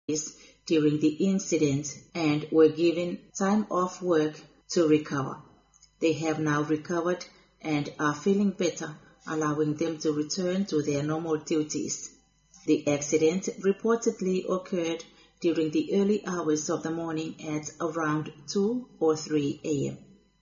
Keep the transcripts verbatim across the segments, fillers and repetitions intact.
during the incident and were given time off work to recover. They have now recovered and are feeling better, allowing them to return to their normal duties. The accident reportedly occurred during the early hours of the morning at around two or three a.m.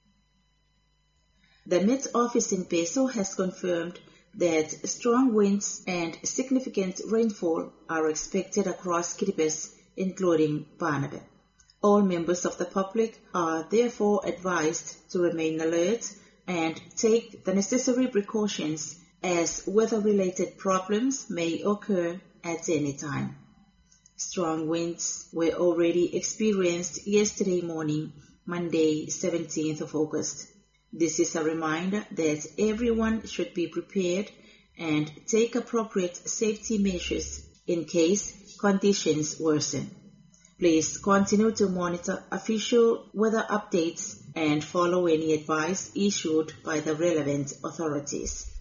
The Met Office in Peso has confirmed that strong winds and significant rainfall are expected across Kiribati, including Barnaby. All members of the public are therefore advised to remain alert and take the necessary precautions as weather-related problems may occur at any time. Strong winds were already experienced yesterday morning, Monday, seventeenth of August. This is a reminder that everyone should be prepared and take appropriate safety measures in case conditions worsen. Please continue to monitor official weather updates and follow any advice issued by the relevant authorities.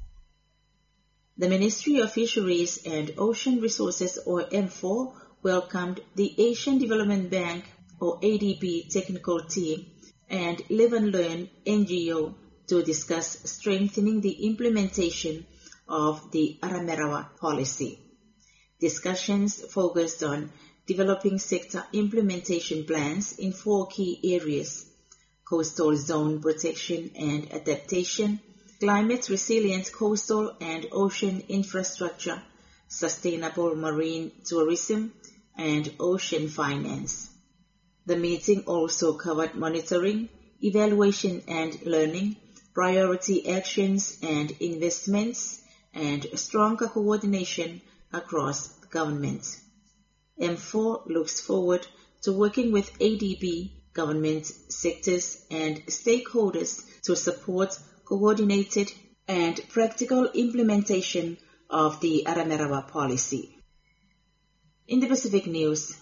The Ministry of Fisheries and Ocean Resources, or M four, welcomed the Asian Development Bank, or A D B, technical team and Live and Learn N G O to discuss strengthening the implementation of the Aramerawa policy. Discussions focused on developing sector implementation plans in four key areas: coastal zone protection and adaptation, climate resilient coastal and ocean infrastructure, sustainable marine tourism, and ocean finance. The meeting also covered monitoring, evaluation and learning, priority actions and investments, and stronger coordination across government. M four looks forward to working with A D B, government sectors and stakeholders to support coordinated and practical implementation of the Aramerawa policy. In the Pacific news,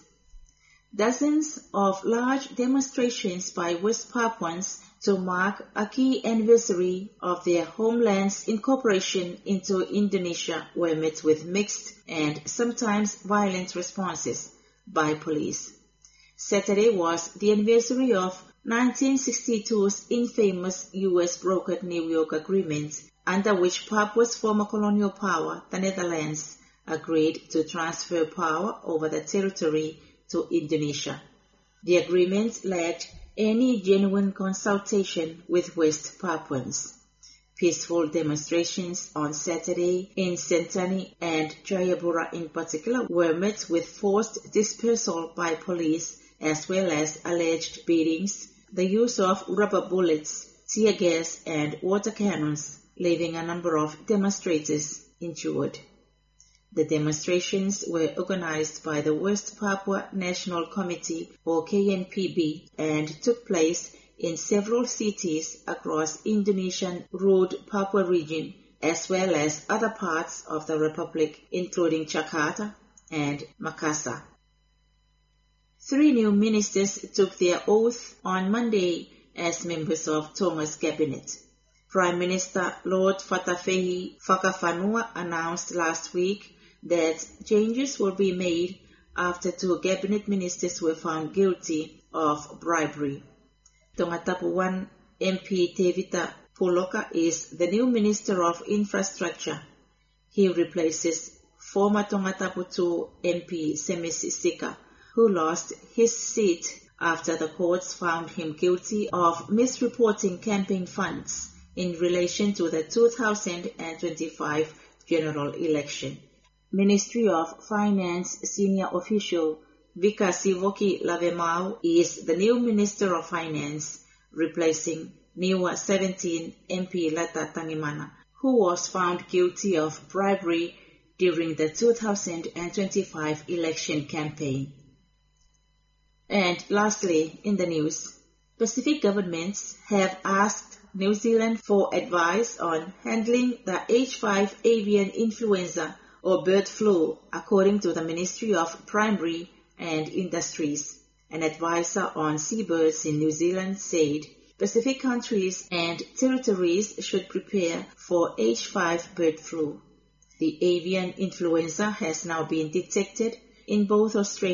dozens of large demonstrations by West Papuans to mark a key anniversary of their homeland's incorporation into Indonesia were met with mixed and sometimes violent responses by police. Saturday was the anniversary of nineteen sixty-two's infamous U S brokered New York Agreement, under which Papua's former colonial power, the Netherlands, agreed to transfer power over the territory to Indonesia. The agreement lacked any genuine consultation with West Papuans. Peaceful demonstrations on Saturday in Sentani and Jayapura in particular were met with forced dispersal by police, as well as alleged beatings, the use of rubber bullets, tear gas and water cannons, leaving a number of demonstrators injured. The demonstrations were organized by the West Papua National Committee, or K N P B, and took place in several cities across Indonesian Rode Papua region, as well as other parts of the Republic, including Jakarta and Makassar. Three new ministers took their oath on Monday as members of Tonga's cabinet. Prime Minister Lord Fatafehi Fakafanua announced last week that changes will be made after two cabinet ministers were found guilty of bribery. Tongatapuan M P Tevita Puloka is the new Minister of Infrastructure. He replaces former Tongatapu two M P Semisi Sika, who lost his seat after the courts found him guilty of misreporting campaign funds in relation to the two thousand twenty-five general election. Ministry of Finance senior official Vika Sivoki Lavemau is the new Minister of Finance, replacing Niwa seventeen M P Lata Tangimana, who was found guilty of bribery during the two thousand twenty-five election campaign. And lastly, in the news, Pacific governments have asked New Zealand for advice on handling the H five avian influenza or bird flu, according to the Ministry of Primary and Industries. An advisor on seabirds in New Zealand said Pacific countries and territories should prepare for H five bird flu. The avian influenza has now been detected in both Australia